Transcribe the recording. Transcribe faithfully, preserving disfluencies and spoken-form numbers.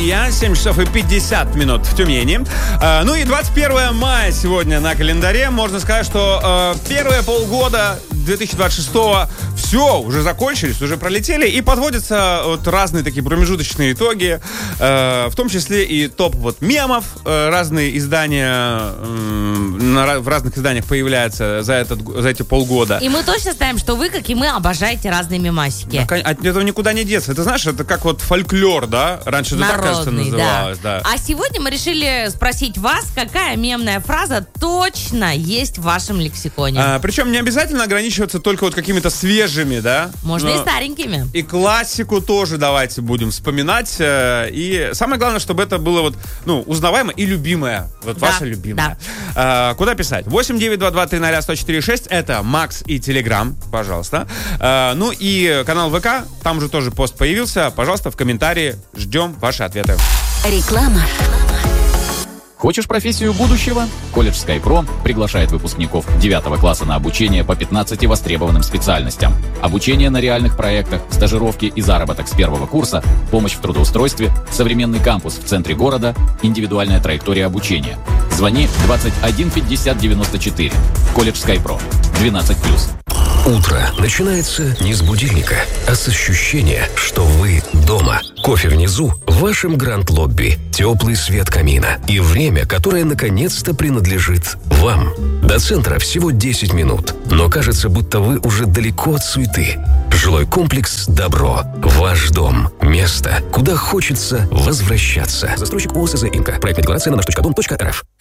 я. семь часов и пятьдесят минут в Тюмени. Э, ну и двадцать первое мая сегодня на календаре. Можно сказать, что э, первые полгода две тысячи двадцать шестого все, уже закончились, уже пролетели. И подводятся вот разные такие промежуточные итоги. Э, в том числе и топ вот мемов. Э, разные издания э, на, в разных изданиях появляются за, этот, за эти полгода. И мы точно знаем, что вы, как и мы, обожаете разные мемасики. Да, от этого никуда не деться. Это, знаешь, это как вот фольклор, да? Раньше это так, кажется, называлось. Да. Да. А сегодня мы решили спросить вас, какая мемная фраза точно есть в вашем лексиконе. А, причем не обязательно ограничиваться только вот какими-то свежими, да? Можно Но и старенькими. И классику тоже давайте будем вспоминать. И самое главное, чтобы это было вот, ну, узнаваемо и любимое. Вот да, ваша любимая. Да. А, куда писать? восемь девять два два три ноль сто четыре шесть. Это Макс и Телеграм, пожалуйста. А, ну и канал ВК, там уже тоже пост появился. Пожалуйста, в комментарии ждем ваши ответы. Реклама. Хочешь профессию будущего? Колледж SkyPro приглашает выпускников девятого класса на обучение по пятнадцати востребованным специальностям. Обучение на реальных проектах, стажировки и заработок с первого курса, помощь в трудоустройстве, современный кампус в центре города, индивидуальная траектория обучения. Звони двадцать один пятьдесят девяносто четыре. Колледж SkyPro. двенадцать плюс. Утро начинается не с будильника, а с ощущения, что вы дома. Кофе внизу в вашем гранд-лобби, теплый свет камина и время, которое наконец-то принадлежит вам. До центра всего десять минут, но кажется, будто вы уже далеко от суеты. Жилой комплекс «Добро». Ваш дом. Место, куда хочется возвращаться. Застройщик ООО «СЗ Инка». Проектная декларация на наш точка дом точка эр эф.